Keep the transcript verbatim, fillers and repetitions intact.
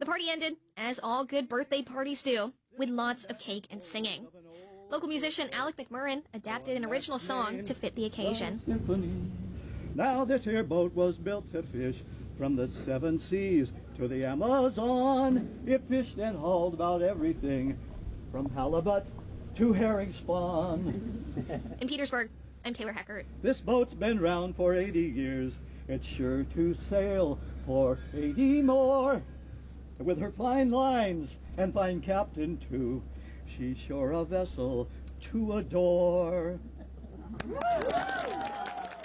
party ended, as all good birthday parties do, with lots of cake and singing. Local musician Alec McMurrin adapted an original song to fit the occasion. Symphony. Now this here boat was built to fish from the seven seas to the Amazon. It fished and hauled about everything from halibut to herring spawn. In Petersburg, I'm Taylor Heckert. This boat's been round for eighty years. It's sure to sail for eighty more. With her fine lines and fine captain too, she's sure a vessel to adore.